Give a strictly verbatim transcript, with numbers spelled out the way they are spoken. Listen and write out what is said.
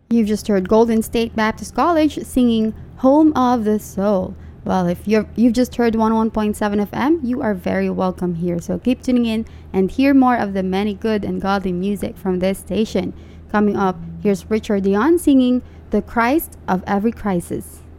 You've just heard Golden State Baptist College singing Home of the Soul. Well, if you're, you've just heard one oh one point seven F M, you are very welcome here. So keep tuning in and hear more of the many good and godly music from this station. Coming up, here's Richard Dion singing The Christ of Every Crisis.